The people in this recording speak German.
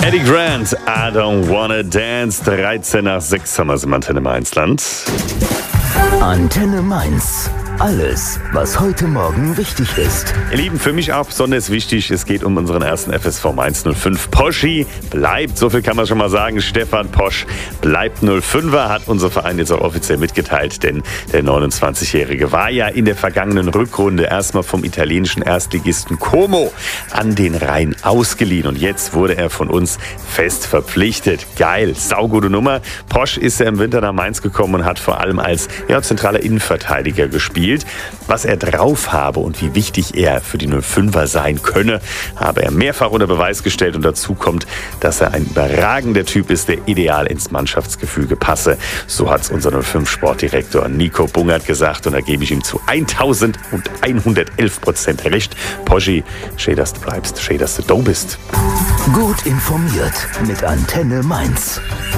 Eddie Grant, I don't wanna dance. 13 nach 6 haben wir es im Antenne Mainz-Land. Antenne Mainz. Alles, was heute Morgen wichtig ist. Ihr Lieben, für mich auch besonders wichtig, es geht um unseren ersten FSV Mainz 05. Poschi bleibt, so viel kann man schon mal sagen, Stefan Posch bleibt 05er, hat unser Verein jetzt auch offiziell mitgeteilt, denn der 29-Jährige war ja in der vergangenen Rückrunde erstmal vom italienischen Erstligisten Como an den Rhein ausgeliehen und jetzt wurde er von uns fest verpflichtet. Geil, saugute Nummer. Posch ist ja im Winter nach Mainz gekommen und hat vor allem als zentraler Innenverteidiger gespielt. Was er drauf habe und wie wichtig er für die 05er sein könne, habe er mehrfach unter Beweis gestellt. Und dazu kommt, dass er ein überragender Typ ist, der ideal ins Mannschaftsgefüge passe. So hat es unser 05-Sportdirektor Nico Bungert gesagt. Und da gebe ich ihm zu 1111% recht. Poschi, schön, dass du bleibst, schön, dass du da bist. Gut informiert mit Antenne Mainz.